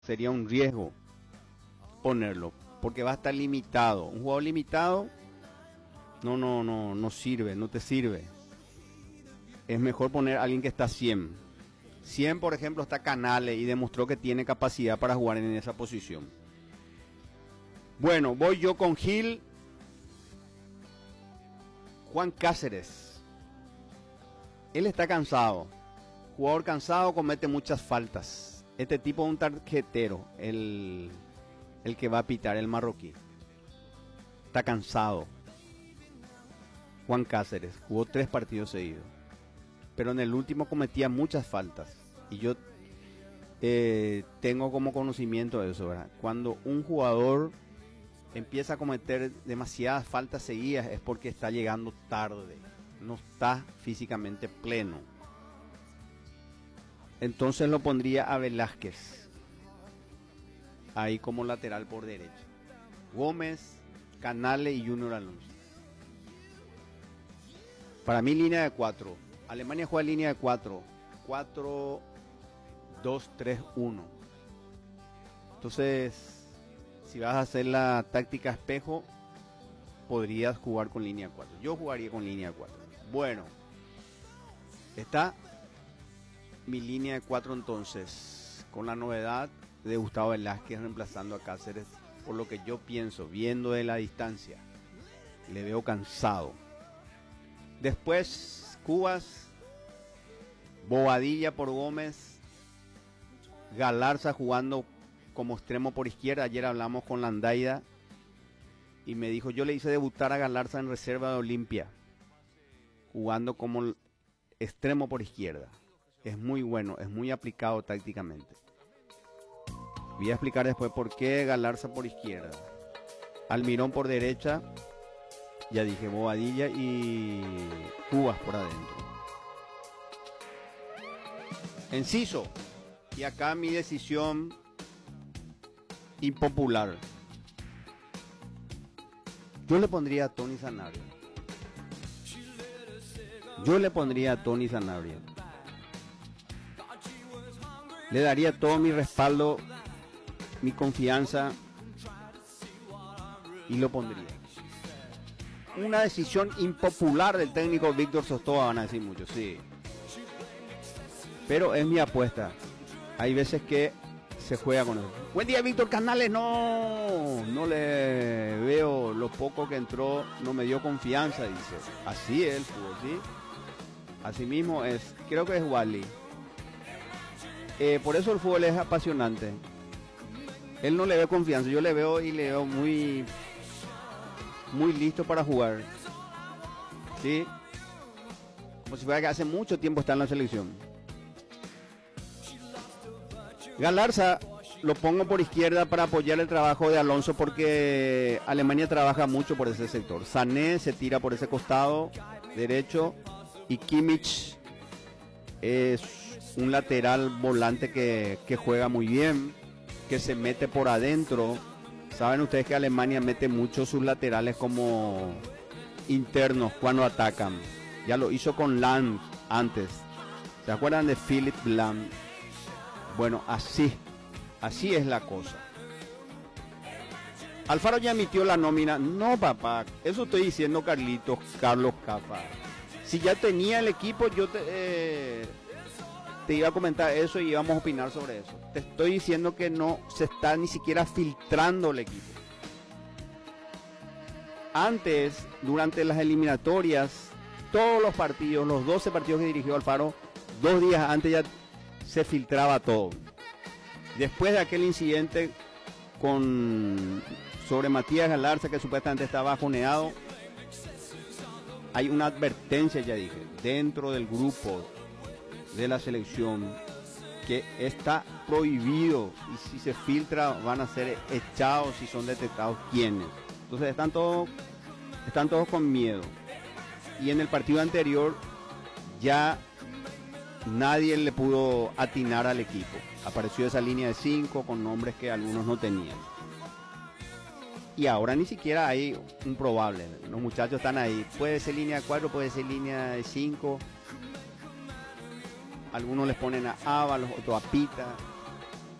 sería un riesgo ponerlo, porque va a estar limitado. Un jugador limitado no sirve, no te sirve. Es mejor poner a alguien que está 100. 100, por ejemplo, está Canales y demostró que tiene capacidad para jugar en esa posición. Bueno, voy yo con Gil. Juan Cáceres. Él está cansado. Jugador cansado, comete muchas faltas. Este tipo es un tarjetero, el que va a pitar, el marroquí. Está cansado. Juan Cáceres jugó 3 partidos seguidos, pero en el último cometía muchas faltas. Y yo tengo como conocimiento de eso, ¿verdad? Cuando un jugador empieza a cometer demasiadas faltas seguidas es porque está llegando tarde, no está físicamente pleno. Entonces lo pondría a Velázquez ahí como lateral por derecha. Gómez, Canales y Junior Alonso. Para mí línea de 4. Alemania juega línea de 4. 4-2-3-1. Entonces, si vas a hacer la táctica espejo, podrías jugar con línea 4. Yo jugaría con línea 4. Bueno, está mi línea de 4 entonces, con la novedad de Gustavo Velázquez reemplazando a Cáceres, por lo que yo pienso, viendo de la distancia, le veo cansado. Después, Cubas, Bobadilla por Gómez, Galarza jugando como extremo por izquierda. Ayer hablamos con Landaida y me dijo, yo le hice debutar a Galarza en reserva de Olimpia, jugando como extremo por izquierda. Es muy bueno, es muy aplicado tácticamente. Voy a explicar después por qué Galarza por izquierda. Almirón por derecha, ya dije, Bobadilla y Cubas por adentro. Enciso, y acá mi decisión impopular. Yo le pondría a Tony Sanabria. Le daría todo mi respaldo, mi confianza y lo pondría. Una decisión impopular del técnico Víctor Sostoa, van a decir muchos, sí. Pero es mi apuesta. Hay veces que se juega con eso. Buen día, Víctor Canales. No le veo, lo poco que entró, no me dio confianza, dice. Así es el fútbol, ¿sí? Así mismo es, creo que es Wally. Por eso el fútbol es apasionante. Él no le ve confianza, yo le veo y le veo muy listo para jugar, ¿sí? Como si fuera que hace mucho tiempo está en la selección. Galarza lo pongo por izquierda para apoyar el trabajo de Alonso, porque Alemania trabaja mucho por ese sector. Sané se tira por ese costado derecho y Kimmich es un lateral volante que juega muy bien, que se mete por adentro. Saben ustedes que Alemania mete mucho sus laterales como internos cuando atacan. Ya lo hizo con Lahm antes. ¿Se acuerdan de Philipp Lahm? Bueno, así es la cosa. Alfaro ya emitió la nómina. No, papá, eso estoy diciendo, Carlos Cafa. Si ya tenía el equipo, yo te iba a comentar eso y íbamos a opinar sobre eso. Te estoy diciendo que no se está ni siquiera filtrando el equipo. Antes, durante las eliminatorias, todos los partidos, los 12 partidos que dirigió Alfaro, 2 días antes ya se filtraba todo. Después de aquel incidente sobre Matías Galarza, que supuestamente estaba bajoneado, hay una advertencia, ya dije, dentro del grupo de la selección, que está prohibido, y si se filtra van a ser echados si son detectados quiénes. Entonces están todos con miedo. Y en el partido anterior ya nadie le pudo atinar al equipo. Apareció esa línea de 5 con nombres que algunos no tenían. Y ahora ni siquiera hay un probable. Los muchachos están ahí. Puede ser línea de 4, puede ser línea de 5. Algunos les ponen a Ábalos, otros a Pita.